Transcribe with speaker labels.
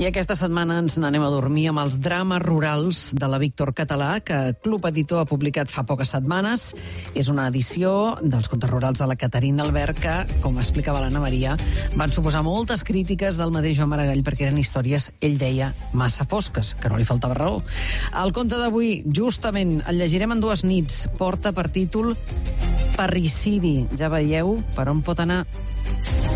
Speaker 1: I aquesta setmana ens n'anem a dormir amb els drames rurals de la Víctor Català, que Club Editor ha publicat fa poques setmanes. És una edició dels contes rurals de la Caterina Albert que, com explicava l'Anna Maria, van suposar moltes crítiques del mateix Joan Maragall perquè eren històries, ell deia, massa fosques, que no li faltava raó. El conte d'avui, justament, el llegirem en 2 nits. Porta per títol Parricidi. Ja veieu per on pot anar